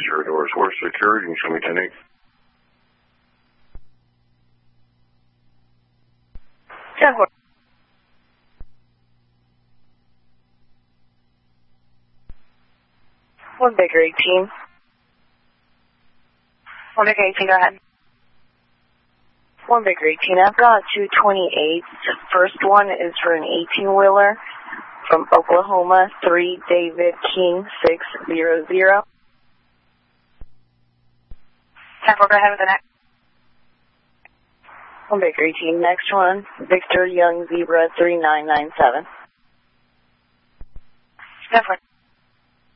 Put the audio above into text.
exterior doors. Where's security? You can show me 10-8. Ten-4. One Baker 18. One Baker 18, go ahead. One Baker 18, I've got 228. First one is for an 18-wheeler from Oklahoma, 3 David King 600. 10-4, go ahead with the next. One Baker 18, next one, Victor Young Zebra 3997. 10-4.